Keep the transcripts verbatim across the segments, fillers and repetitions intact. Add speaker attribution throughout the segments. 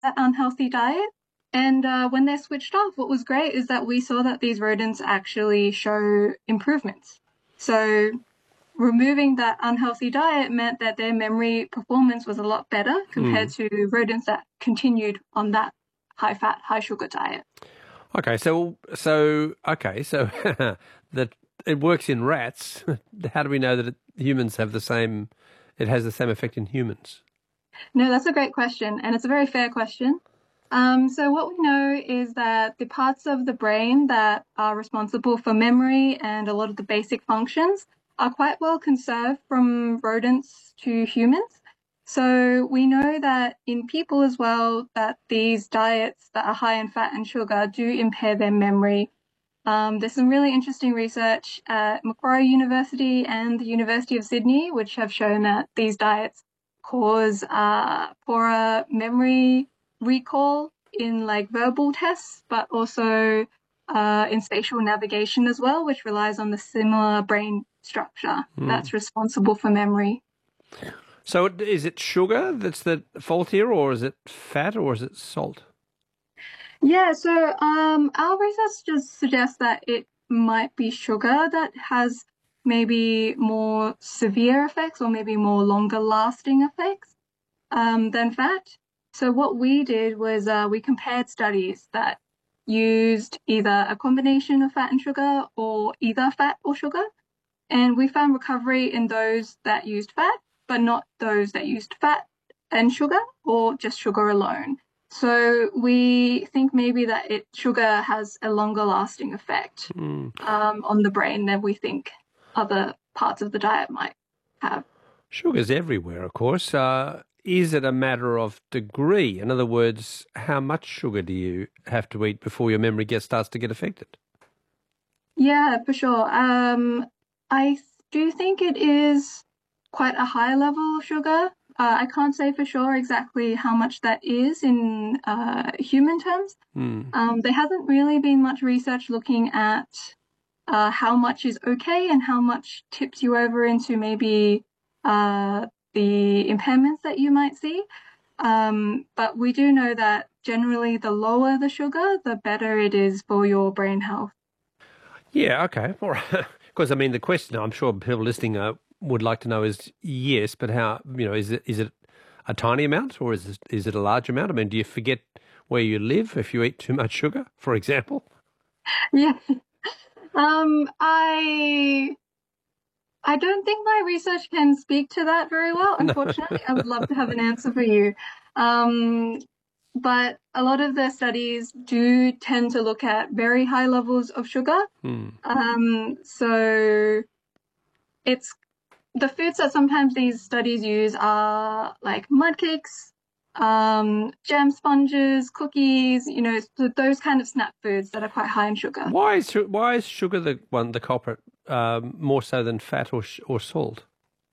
Speaker 1: that unhealthy diet. And uh, when they're switched off, what was great is that we saw that these rodents actually show improvements. So removing that unhealthy diet meant that their memory performance was a lot better compared
Speaker 2: Mm.
Speaker 1: to rodents that continued on that high fat, high sugar diet.
Speaker 2: Okay, so so okay, so that it works in rats. How do we know that it, humans have the same? It has the same effect in humans.
Speaker 1: No, that's a great question, and it's a very fair question. Um, so what we know is that the parts of the brain that are responsible for memory and a lot of the basic functions are quite well conserved from rodents to humans. So we know that in people as well, that these diets that are high in fat and sugar do impair their memory. Um, there's some really interesting research at Macquarie University and the University of Sydney, which have shown that these diets cause uh, poorer memory recall in like verbal tests, but also uh, in spatial navigation as well, which relies on the similar brain structure
Speaker 2: Mm.
Speaker 1: that's responsible for memory.
Speaker 2: So it- is it sugar that's the fault here, or is it fat, or is it salt?
Speaker 1: Yeah, so um, our research just suggests that it might be sugar that has maybe more severe effects or maybe more longer lasting effects um, than fat. So what we did was uh, we compared studies that used either a combination of fat and sugar or either fat or sugar, and we found recovery in those that used fat, but not those that used fat and sugar or just sugar alone. So we think maybe that it sugar has a longer lasting effect
Speaker 2: Mm.
Speaker 1: um, on the brain than we think other parts of the diet might have.
Speaker 2: Sugar's everywhere, of course. Uh, is it a matter of degree? In other words, how much sugar do you have to eat before your memory gets starts to get affected?
Speaker 1: Yeah, for sure. Um, I do think it is quite a high level of sugar. Uh, I can't say for sure exactly how much that is in uh, human terms.
Speaker 2: Mm.
Speaker 1: Um, there hasn't really been much research looking at uh, how much is okay and how much tips you over into maybe uh, the impairments that you might see. Um, but we do know that generally the lower the sugar, the better it is for your brain health.
Speaker 2: Yeah, okay. All right. Because I mean, the question I'm sure people listening uh, would like to know is yes, but how, you know, is it is it a tiny amount or is it, is it a large amount? I mean, do you forget where you live if you eat too much sugar, for example?
Speaker 1: Yeah. Um, I I don't think my research can speak to that very well,
Speaker 2: No.
Speaker 1: unfortunately. I would love to have an answer for you. Um, but a lot of the studies do tend to look at very high levels of sugar.
Speaker 2: Hmm.
Speaker 1: Um, so it's the foods that sometimes these studies use are like mud cakes, um, jam sponges, cookies, you know, so those kind of snack foods that are quite high in sugar.
Speaker 2: Why is su- why is sugar the one the culprit um, more so than fat or sh- or salt?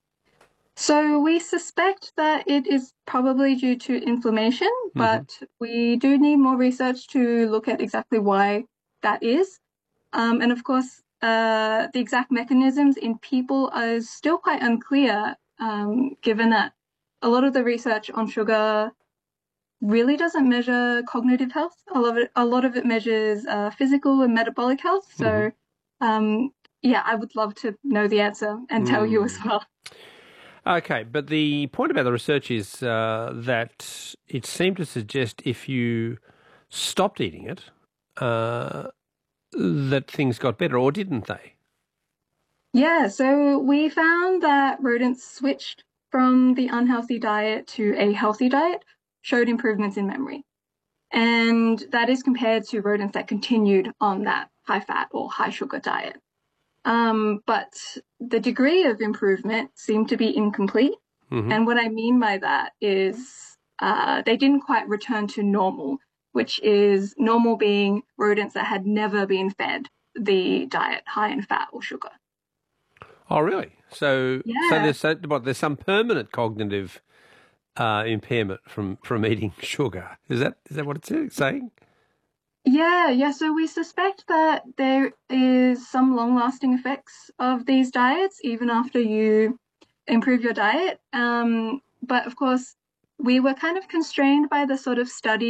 Speaker 1: So we suspect that it is probably due to inflammation,
Speaker 2: Hmm.
Speaker 1: but we do need more research to look at exactly why that is. Um, and of course, uh, the exact mechanisms in people are still quite unclear, um, given that a lot of the research on sugar really doesn't measure cognitive health. A lot of it, a lot of it measures uh, physical and metabolic health.
Speaker 2: Hmm.
Speaker 1: So, um, yeah, I would love to know the answer and tell you as
Speaker 2: Hmm.
Speaker 1: well.
Speaker 2: Okay, but the point about the research is uh, that it seemed to suggest if you stopped eating it, uh, that things got better, or didn't they?
Speaker 1: Yeah, so we found that rodents switched from the unhealthy diet to a healthy diet, showed improvements in memory. And that is compared to rodents that continued on that high fat or high sugar diet. Um, but the degree of improvement seemed to be incomplete.
Speaker 2: Hmm.
Speaker 1: And what I mean by that is uh, they didn't quite return to normal, which is normal being rodents that had never been fed the diet high in fat or sugar.
Speaker 2: Oh, really? So, so
Speaker 1: Yeah,
Speaker 2: there's so, what, there's some permanent cognitive uh, impairment from from eating sugar. Is that is that what it's saying?
Speaker 1: yeah, yeah. So we suspect that there is some long-lasting effects of these diets even after you improve your diet. Um, but of course, we were kind of constrained by the sort of study